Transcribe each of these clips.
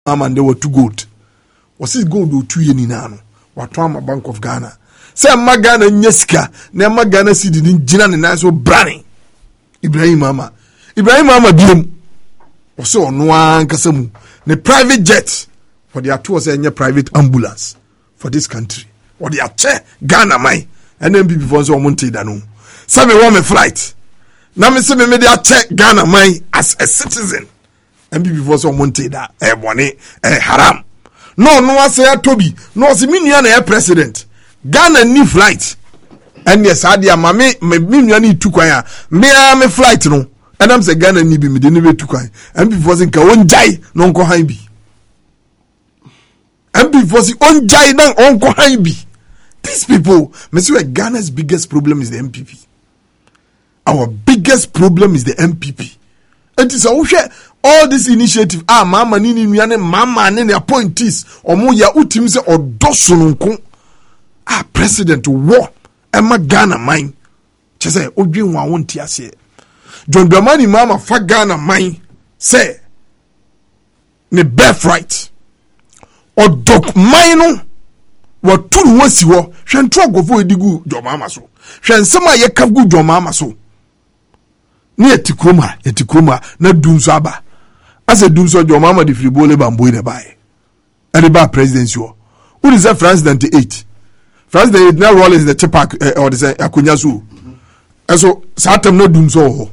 Mama they were 2 gold. Was it gold or 2 years now? What time Bank of Ghana? Say Magana Nyeska, ne Magana City in Jinan and Naso Brani. Ibrahim Mama Bium. Also no one Kasamu. The private jet for the tours and your private ambulance for this country. Or the Ache Ghana mai. And then people for so Monte Dano. Some want me flight. Now me say me the Ache Ghana mai as a citizen. And people for so Monte da haram. No say Toby. No see me na president. Ghana ni flight. And yes, adia mame me ni tu kwaya. Me flight no. And I'm say Ghana ni bi me de ne tu kwaya. And before say ka won jai no nko han bi. And before say on jai na onko han bi. These people, me say Ghana's biggest problem is the MPP. Our biggest problem is the MPP. It is all this initiative mama nini nuane mama ne appointees omo ya utim se odoso nko president war ema Ghana mine chese odwen wa wonti ase John Dramani mama fa Ghana mine say ne birthright odok mine no waturu wasi wo hwentro agofo edigu jomama so hwensema ye kagu jomama so ne etikoma na dunso aba as a dunso jomama di fribole bambo ne bae eba presidency wo is that France 98 France they now Rollins the Chipak or the Akunya so so satam na dunso ho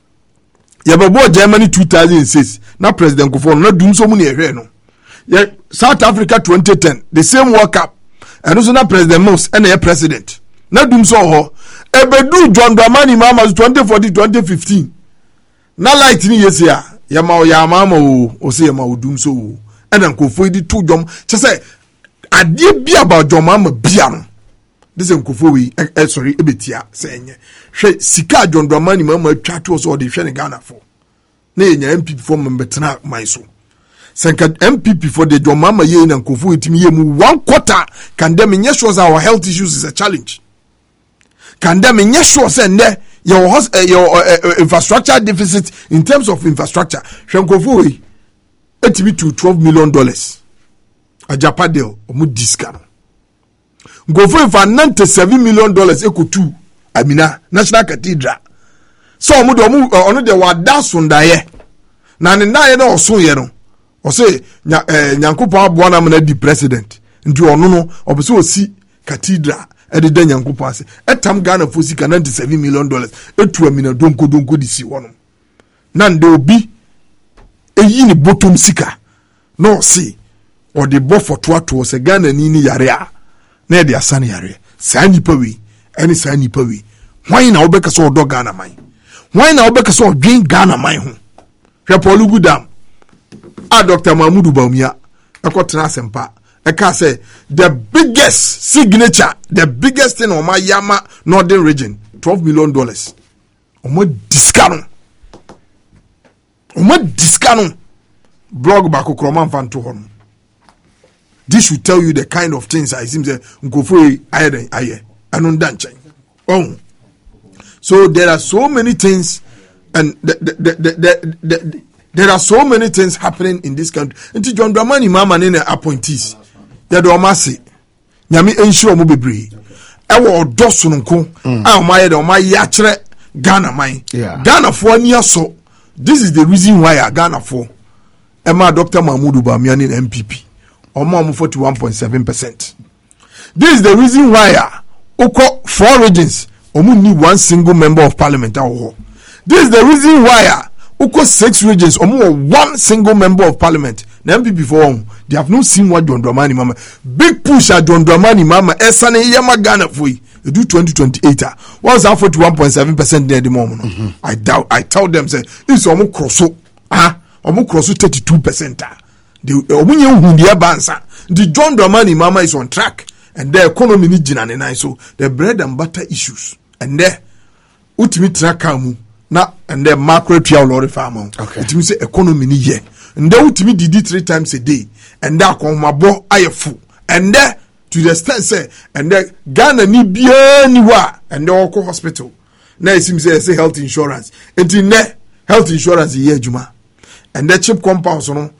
yababo Germany 2006 na president Kofo na dunso mu ne ehwe no South Africa 2010 the same World Cup and also na president Mos and a president na dunso ho ebedu John Dramani mama 2014 2015 na light ni yesi ya mama o se ma odum so and Nkofo di two jom say ade bia about John mama bia no this Nkofo we sorry ebetia say enye hwe sika John Dramani mama twa to so de hwe ne Ghana for na enya MPP for mbetena man so senka MPP for the John mama ye na Nkofo etimi ye mu 1/4 can them ensure our health issues is a challenge. Can them ensure say your infrastructure deficit in terms of infrastructure Nkofo we etimi to $12 million a Japan deal omu discount Nkofo for $97 million ekutu Amina National Cathedral so omu de onu de wada sondaye na ne na ye na oso ye no o say Nyankopon aboa na me di president nti onu no obese osi cathedral ede de Nyankopon ase etam Ghana for sika $97 million etu Amina donko di si wono na nde obi eyi ni bottom sika no see or the bo for to se Ghana ni yare a na de asane yare sa nipa wi eni sa nipa wi hwan na obeka so odo Ghana man hwan na obeka so odwen Ghana man ho hwe Paul Gudam Dr. Mahmoud Bawumia ekotena asempa eka say the biggest signature the biggest thing on my Yama Northern region $12 million omo discount blog back Kroman Fanto Hon. This should tell you the kind of things I seem to go for aye and danche. Oh, so there are so many things, and there are so many things happening in this country. Until John Dramani mama nene appointees, ya do amase, nyami ensure mo bebre. Ewo odoso nko, amaye de omaye akere Ghana man. Ghana for near so. This is the reason why Ghana for Emma Dr. Mahmoud Bawumia in MPP. Omo 41.7%. This is the reason why Oko 4 regions omu need one single member of parliament. This is the reason why Oko 6 regions omu one single member of parliament. The MPP for they have not seen what John Dramani mama big push at John Dramani mama esane yama Ghana for you do 2028 what's that 41.7% there at the moment. I tell them say it's omu crosso omu crosso 32%. The John Dramani mama is on track and the economy ni jina ne so the bread and butter issues and there ultimate trakamu na and the macro trial lorry farmer it means economy ni ye and the ultimate did 3 times a day and that komabo ayefu and there to the extent say and the Ghana ni bia ni wa and the Oko hospital na it seems say health insurance until ne health insurance ye juma and the cheap compounds no